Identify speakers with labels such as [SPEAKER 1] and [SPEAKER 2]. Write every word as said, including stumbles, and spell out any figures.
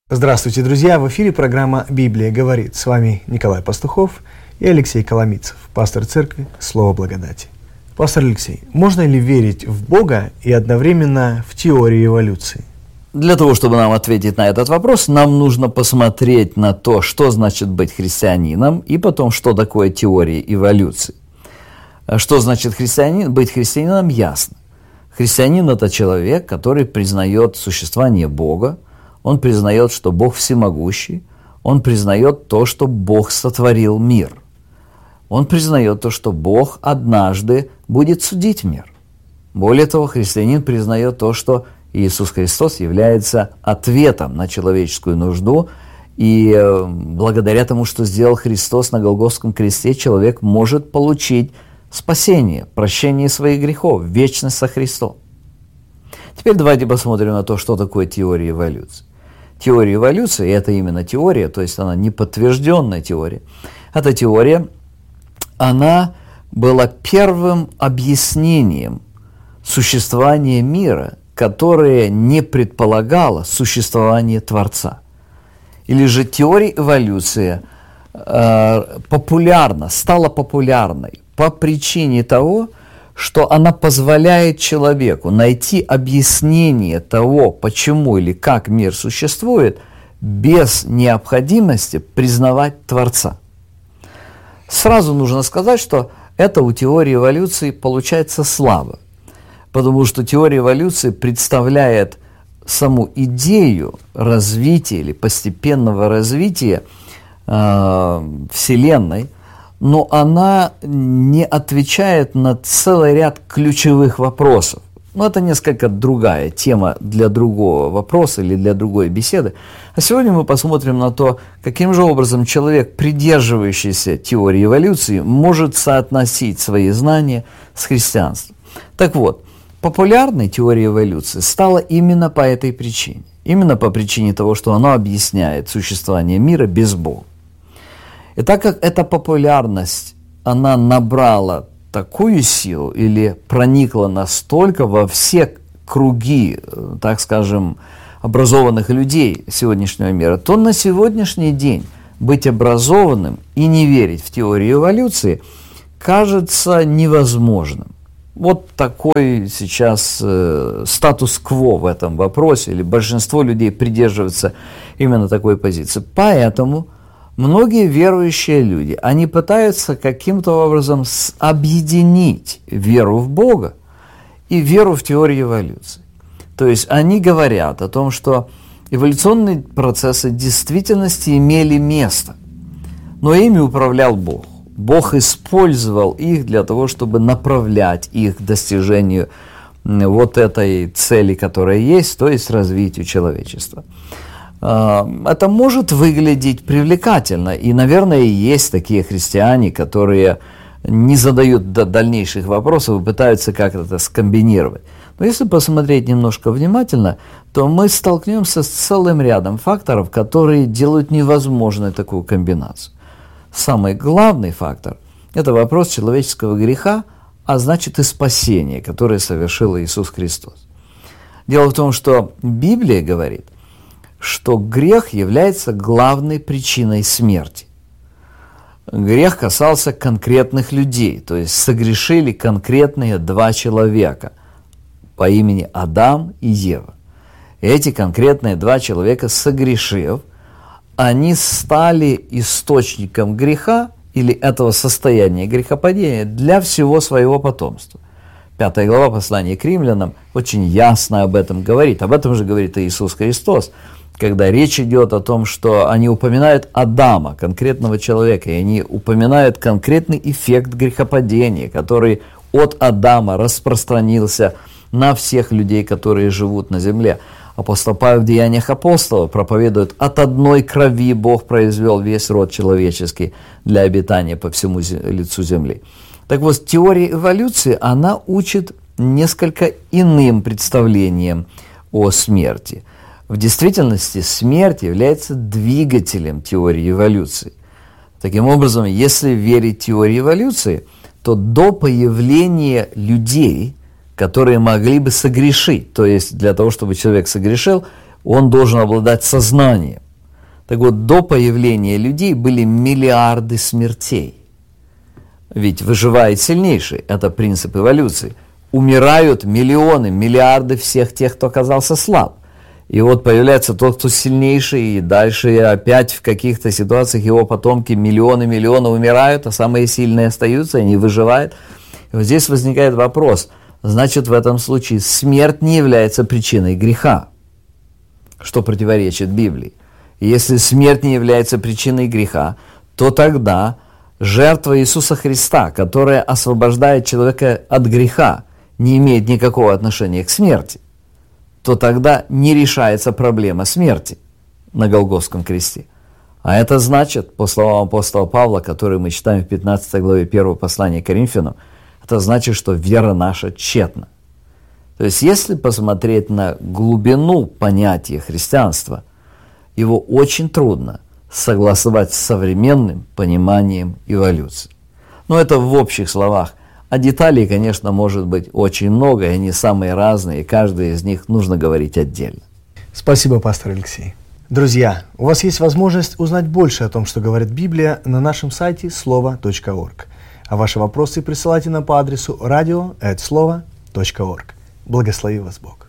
[SPEAKER 1] Здравствуйте, друзья! В эфире программа «Библия говорит». С вами Николай Пастухов и Алексей Коломийцев, пастор церкви «Слово благодати». Пастор Алексей, можно ли верить в Бога и одновременно в теорию эволюции?
[SPEAKER 2] Для того, чтобы нам ответить на этот вопрос, нам нужно посмотреть на то, что значит быть христианином, и потом, что такое теория эволюции. Что значит христианин? Быть христианином ясно. Христианин – это человек, который признает существование Бога, он признает, что Бог всемогущий, он признает то, что Бог сотворил мир. Он признает то, что Бог однажды будет судить мир. Более того, христианин признает то, что Иисус Христос является ответом на человеческую нужду, и благодаря тому, что сделал Христос на Голгофском кресте, человек может получить спасение, прощение своих грехов, вечность со Христом. Теперь давайте посмотрим на то, что такое теория эволюции. Теория эволюции – это именно теория, то есть она не подтвержденная теория. Эта теория, она была первым объяснением существования мира, которое не предполагало существование Творца. Или же теория эволюции э, популярна, стала популярной по причине того, что она позволяет человеку найти объяснение того, почему или как мир существует, без необходимости признавать Творца. Сразу нужно сказать, что это у теории эволюции получается слабо, потому что теория эволюции представляет саму идею развития или постепенного развития э, Вселенной, но она не отвечает на целый ряд ключевых вопросов. Но это несколько другая тема для другого вопроса или для другой беседы. А сегодня мы посмотрим на то, каким же образом человек, придерживающийся теории эволюции, может соотносить свои знания с христианством. Так вот, популярной теория эволюции стала именно по этой причине. Именно по причине того, что она объясняет существование мира без Бога. И так как эта популярность, она набрала такую силу или проникла настолько во все круги, так скажем, образованных людей сегодняшнего мира, то на сегодняшний день быть образованным и не верить в теорию эволюции кажется невозможным. Вот такой сейчас э, статус-кво в этом вопросе, или большинство людей придерживаются именно такой позиции. Поэтому многие верующие люди, они пытаются каким-то образом объединить веру в Бога и веру в теорию эволюции. То есть они говорят о том, что эволюционные процессы в действительности имели место, но ими управлял Бог. Бог использовал их для того, чтобы направлять их к достижению вот этой цели, которая есть, то есть развитию человечества. Это может выглядеть привлекательно, и, наверное, есть такие христиане, которые не задают дальнейших вопросов и пытаются как-то это скомбинировать. Но если посмотреть немножко внимательно, то мы столкнемся с целым рядом факторов, которые делают невозможной такую комбинацию. Самый главный фактор – это вопрос человеческого греха, а значит и спасения, которое совершил Иисус Христос. Дело в том, что Библия говорит, что грех является главной причиной смерти. Грех касался конкретных людей, то есть согрешили конкретные два человека по имени Адам и Ева. Эти конкретные два человека, согрешив, они стали источником греха или этого состояния грехопадения для всего своего потомства. Пятая глава послания к римлянам очень ясно об этом говорит. Об этом же говорит и Иисус Христос, когда речь идет о том, что они упоминают Адама, конкретного человека, и они упоминают конкретный эффект грехопадения, который от Адама распространился на всех людей, которые живут на земле. Апостол Павел в Деяниях апостолов проповедует: от одной крови Бог произвел весь род человеческий для обитания по всему лицу земли. Так вот, теория эволюции, она учит несколько иным представлениям о смерти. В действительности смерть является двигателем теории эволюции. Таким образом, если верить теории эволюции, то до появления людей, которые могли бы согрешить, то есть для того, чтобы человек согрешил, он должен обладать сознанием. Так вот, до появления людей были миллиарды смертей. Ведь выживает сильнейший, это принцип эволюции. Умирают миллионы, миллиарды всех тех, кто оказался слаб. И вот появляется тот, кто сильнейший, и дальше опять в каких-то ситуациях его потомки миллионы-миллионы умирают, а самые сильные остаются, они выживают. И вот здесь возникает вопрос, значит, в этом случае смерть не является причиной греха, что противоречит Библии. И если смерть не является причиной греха, то тогда жертва Иисуса Христа, которая освобождает человека от греха, не имеет никакого отношения к смерти, то тогда не решается проблема смерти на Голгофском кресте. А это значит, по словам апостола Павла, который мы читаем в пятнадцатой главе первого послания к Коринфянам, это значит, что вера наша тщетна. То есть, если посмотреть на глубину понятия христианства, его очень трудно согласовать с современным пониманием эволюции. Но это в общих словах. А деталей, конечно, может быть очень много, и они самые разные, и каждый из них нужно говорить отдельно.
[SPEAKER 1] Спасибо, пастор Алексей. Друзья, у вас есть возможность узнать больше о том, что говорит Библия, на нашем сайте слово точка орг. А ваши вопросы присылайте нам по адресу радио эт слово точка орг. Благослови вас Бог.